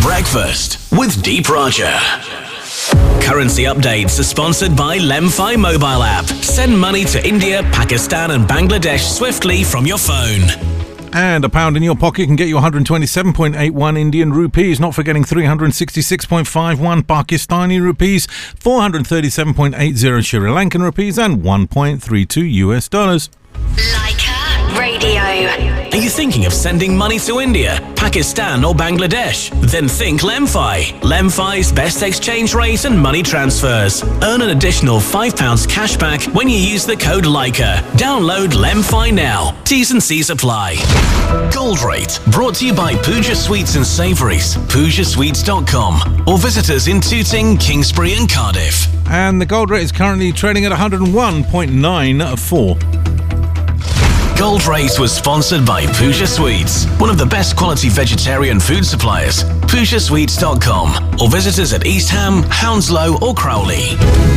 Breakfast with Deep Raja. Currency updates are sponsored by Lemfi mobile app. Send money to India, Pakistan and Bangladesh swiftly from your phone. And a pound in your pocket can get you 127.81 Indian rupees, not forgetting 366.51 Pakistani rupees, 437.80 Sri Lankan rupees and 1.32 US dollars. Leica Radio. Are you thinking of sending money to India, Pakistan or Bangladesh? Then think Lemfi. Lemfi's best exchange rate and money transfers. Earn an additional £5 cash back when you use the code Leica. Download Lemfi now. T's and C's apply. Gold Rate, brought to you by Pooja Sweets and Savouries, PoojaSweets.com, or visit us in Tooting, Kingsbury and Cardiff. And the gold rate is currently trading at 101.94. Gold Rate was sponsored by Pooja Sweets, one of the best quality vegetarian food suppliers. PoojaSweets.com, or visit us at East Ham, Hounslow or Crowley.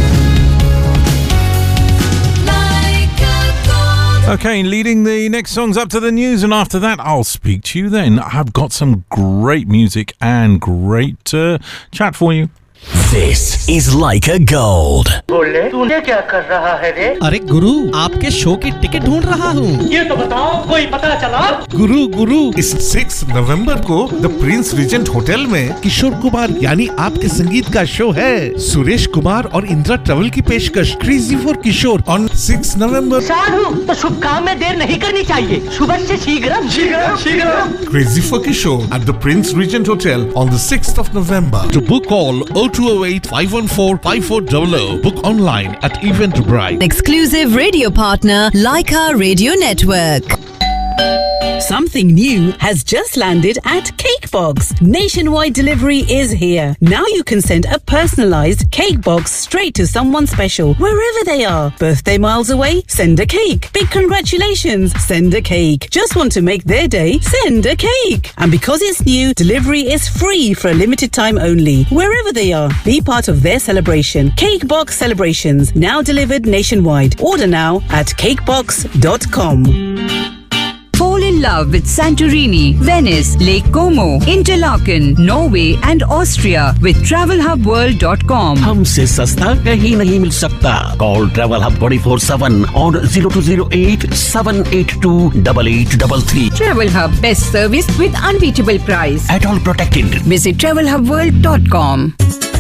Okay, leading the next songs up to the news, and after that I'll speak to you then. I've got some great music and great chat for you. This is Leica Gold. बोले तूने क्या कर रहा है रे? अरे गुरु, आपके show की टिकट ढूंढ रहा हूँ। ये तो बताओ, कोई पता चला? गुरु इस 6 नवंबर को द प्रिंस रीजेंट होटल में किशोर कुमार यानी आपके संगीत का शो है। सुरेश कुमार और इंदिरा ट्रेवल की पेशकश क्रेजी फॉर किशोर ऑन 6 नवंबर। साधु, तो शुभ काम में देर नहीं करनी चाहिए। सुबह से शीघ्रम। Crazy for Kishore at the Prince Regent Hotel on the 6th of November. To book call 0208-514-5400. Book online at Eventbrite. Exclusive radio partner, Leica Radio Network. Something new has just landed at Cakebox. Nationwide delivery is here. Now you can send a personalized cake box straight to someone special, wherever they are. Birthday miles away? Send a cake. Big congratulations? Send a cake. Just want to make their day? Send a cake. And because it's new, delivery is free for a limited time only. Wherever they are, be part of their celebration. Cakebox Celebrations, now delivered nationwide. Order now at cakebox.com. Fall in love with Santorini, Venice, Lake Como, Interlaken, Norway and Austria with TravelHubWorld.com. हमसे सस्ता कहीं नहीं मिल सकता. Call Travel Hub 24/7 on 0208-782-8833. Travel Hub, best service with unbeatable price. At all protected. Visit TravelHubWorld.com.